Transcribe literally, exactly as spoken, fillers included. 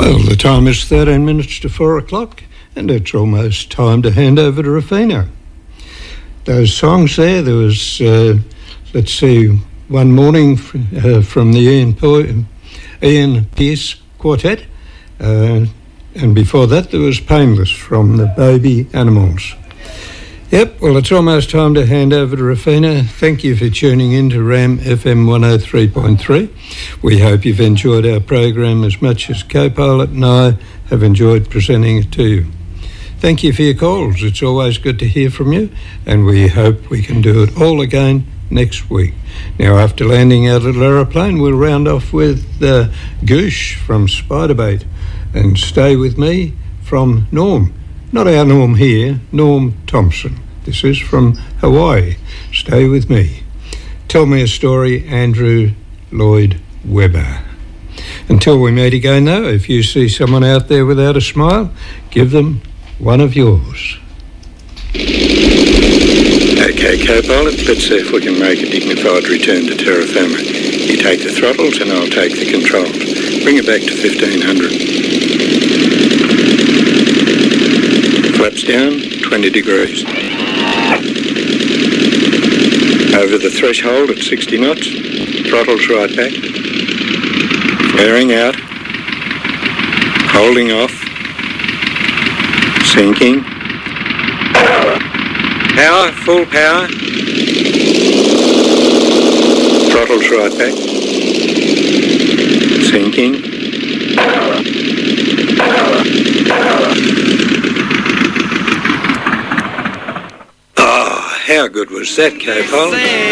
Well, the time is thirteen minutes to four o'clock, and it's almost time to hand over to Rafina. Those songs there, there was, uh, let's see, One Morning uh, from the Ian, po- Ian Pearce Quartet, uh, and before that there was Painless from the Baby Animals. Yep, well, it's almost time to hand over to Rafina. Thank you for tuning in to RAM F M one oh three point three. We hope you've enjoyed our program as much as Co-Pilot and I have enjoyed presenting it to you. Thank you for your calls. It's always good to hear from you, and we hope we can do it all again next week. Now, after landing our little aeroplane, we'll round off with uh, Goosh from Spiderbait, and Stay With Me from Norm. Not our Norm here, Norm Thompson. This is from Hawaii. Stay With Me. Tell Me a Story, Andrew Lloyd Webber. Until we meet again, though, if you see someone out there without a smile, give them one of yours. Okay, Co-Pilot, let's see if we can make a dignified return to terra firma. You take the throttles and I'll take the controls. Bring it back to fifteen hundred. Flaps down, twenty degrees. Over the threshold at sixty knots. Throttles right back. Flaring out. Holding off. Sinking. Power, full power. Throttles right back. Sinking. Oh, how good was that, Co-Pilot?